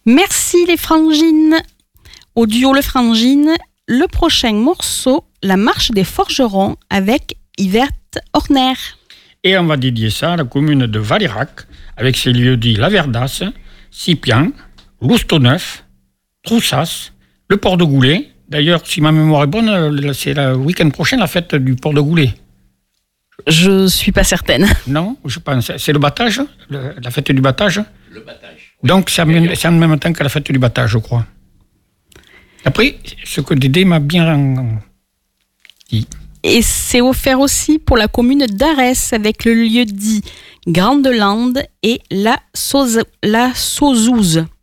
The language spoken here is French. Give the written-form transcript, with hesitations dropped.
Merci les frangines. Au duo Le Frangine, le prochain morceau, La marche des forgerons avec Yvette Horner. Et on va dédier ça à la commune de Valeyrac, avec ses lieux-dits La Verdasse, Sipian, Lousteau-Neuf, Troussas, le Port de Goulet. D'ailleurs, si ma mémoire est bonne, c'est le week-end prochain la fête du Port de Goulet. Je suis pas certaine. Non, je pense. C'est le battage, la fête du battage. Le battage. Donc c'est en même temps que la fête du battage, je crois. Après, ce que Dédé m'a bien dit. Et c'est offert aussi pour la commune d'Arès avec le lieu dit Grande Lande et la Sauzouze.